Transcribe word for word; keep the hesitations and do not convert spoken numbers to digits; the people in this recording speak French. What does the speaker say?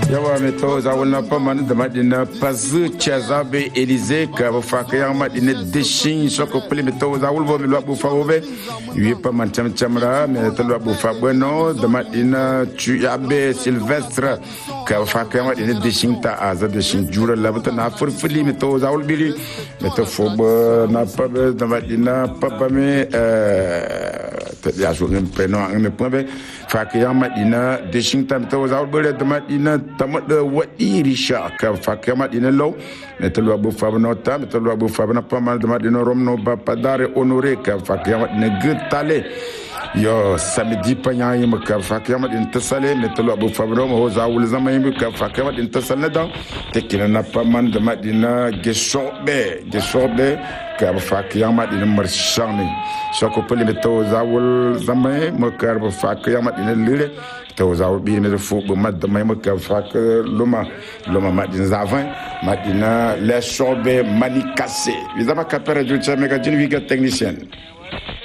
yawa me to za wala pa man da madina pazu chazabe Élysée ka ba fa ka madina deshin soko pli me to za wulbo me lo bu fa obe wi pa man cham chamra me to lo bu fa bueno da madina tu yabe Sylvestre ka fa ka madina deshin ta aza deshin jura la bata na furfuli me to za wulbili me to fo na pa da madina pa ba me euh te ya so ngem peno ngem pombe fa ka madina deshin ta me to za wulbili da madina tamada wadi risha ka fa ka madina lo me to lo bu fa no ta me to lo bu fa na pa mal da madina romno ba padare honoré ka fa ka madina gutale yo samedi panya yim ka fa ka madina tasale me to lo bu fa no ho za wul zama yim ka fa ka madina tasale da te kina na pa man da madina geshobe geshobe ka fa ka madina marshani soko pele me to za wul zama me ka fa ka madina lire to zaw bi me fo bo mad may ma ka fak luma luma madin zavan madina les sobe manikase bizama ka pere du chame ka jin viga technicien